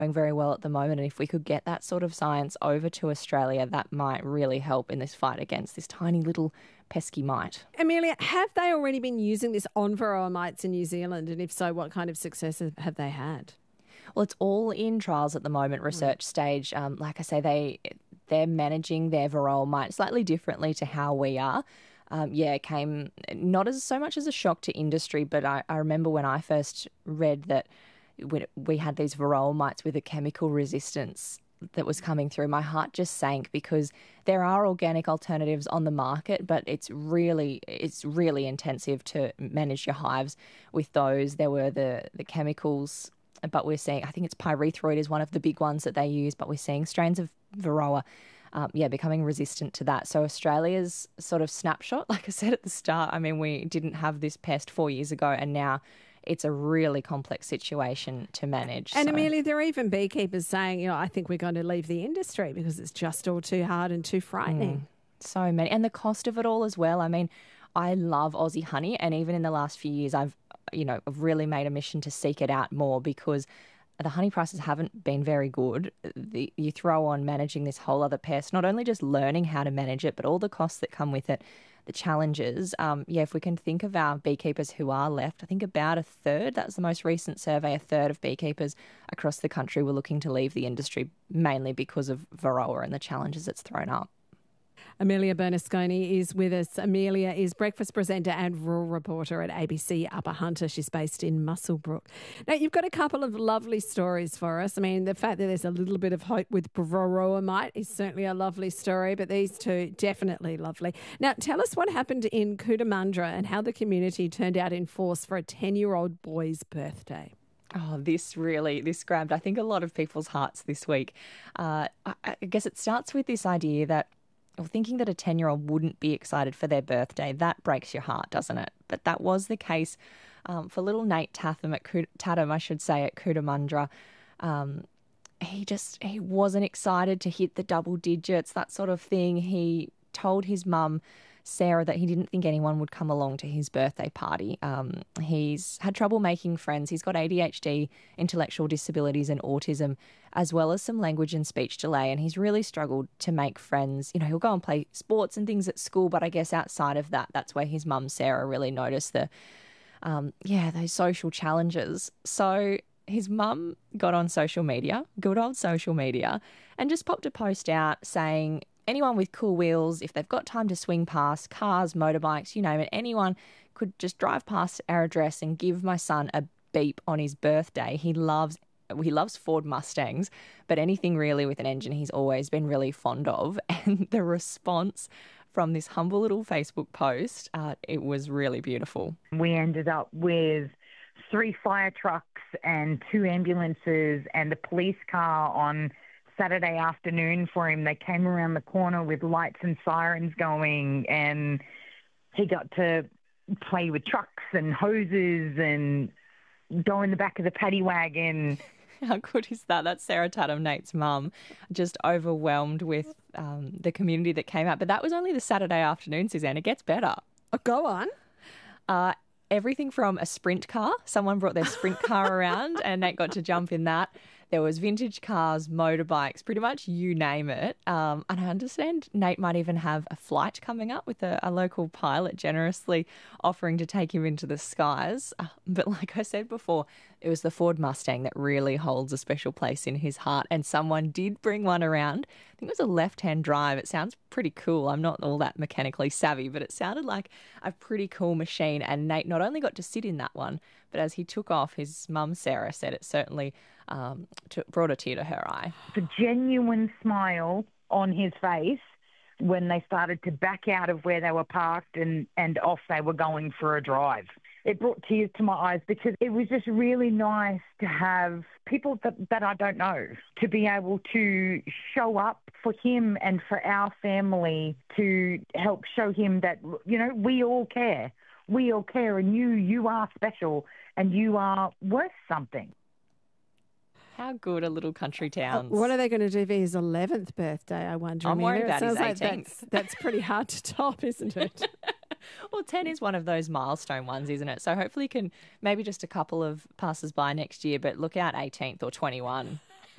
going very well at the moment. And if we could get that sort of science over to Australia, that might really help in this fight against this tiny little pesky mite. Amelia, have they already been using this on varroa mites in New Zealand? And if so, what kind of successes have they had? Well, it's all in trials at the moment, research stage. Like I say, they're managing their varroa mite slightly differently to how we are. It came not as so much as a shock to industry, but I remember when I first read that we had these varroa mites with a chemical resistance that was coming through, my heart just sank, because there are organic alternatives on the market, but it's really intensive to manage your hives with those. There were the chemicals, but we're seeing, I think it's pyrethroid is one of the big ones that they use, but we're seeing strains of varroa becoming resistant to that. So Australia's sort of snapshot, like I said at the start, I mean, we didn't have this pest 4 years ago, and now it's a really complex situation to manage. And Amelia, there are even beekeepers saying, I think we're going to leave the industry because it's just all too hard and too frightening. So many. And the cost of it all as well. I mean, I love Aussie honey, and even in the last few years, I've really made a mission to seek it out more, because the honey prices haven't been very good. You throw on managing this whole other pest, not only just learning how to manage it, but all the costs that come with it, the challenges. If we can think of our beekeepers who are left, I think about a third, that's the most recent survey, a third of beekeepers across the country were looking to leave the industry, mainly because of varroa and the challenges it's thrown up. Amelia Bernasconi is with us. Amelia is breakfast presenter and rural reporter at ABC Upper Hunter. She's based in Muswellbrook. Now, you've got a couple of lovely stories for us. I mean, the fact that there's a little bit of hope with varroa mite is certainly a lovely story, but these two definitely lovely. Now, tell us what happened in Cootamundra and how the community turned out in force for a 10-year-old boy's birthday. Oh, this grabbed, I think, a lot of people's hearts this week. I guess it starts with this idea that, thinking that a 10-year-old wouldn't be excited for their birthday, that breaks your heart, doesn't it? But that was the case for little Nate Tatham at Cootamundra. He wasn't excited to hit the double digits, that sort of thing. He told his mum, Sarah, that he didn't think anyone would come along to his birthday party. He's had trouble making friends. He's got ADHD, intellectual disabilities and autism, as well as some language and speech delay, and he's really struggled to make friends. He'll go and play sports and things at school, but I guess outside of that, that's where his mum, Sarah, really noticed those social challenges. So his mum got on social media, good old social media, and just popped a post out saying, anyone with cool wheels, if they've got time to swing past, cars, motorbikes, you name it, anyone could just drive past our address and give my son a beep on his birthday. He loves Ford Mustangs, but anything really with an engine he's always been really fond of. And the response from this humble little Facebook post, it was really beautiful. We ended up with 3 fire trucks and 2 ambulances and a police car on Saturday afternoon for him. They came around the corner with lights and sirens going, and he got to play with trucks and hoses and go in the back of the paddy wagon. How good is that? That's Sarah Tatham, Nate's mum, just overwhelmed with the community that came out. But that was only the Saturday afternoon, Suzanne. It gets better. Oh, go on. Everything from a sprint car. Someone brought their sprint car around and Nate got to jump in that. There was vintage cars, motorbikes, pretty much you name it. And I understand Nate might even have a flight coming up with a local pilot generously offering to take him into the skies. But like I said before, it was the Ford Mustang that really holds a special place in his heart. And someone did bring one around. I think it was a left-hand drive. It sounds pretty cool. I'm not all that mechanically savvy, but it sounded like a pretty cool machine. And Nate not only got to sit in that one, but as he took off, his mum, Sarah, said it certainly brought a tear to her eye. The genuine smile on his face when they started to back out of where they were parked and off they were going for a drive. It brought tears to my eyes because it was just really nice to have people that I don't know to be able to show up for him and for our family to help show him that, we all care. We all care, and you are special and you are worth something. How good are little country towns? What are they going to do for his 11th birthday, I wonder? I'm worried about his 18th. That's pretty hard to top, isn't it? Well, 10 is one of those milestone ones, isn't it? So hopefully can maybe just a couple of passers by next year, but look out 18th or 21.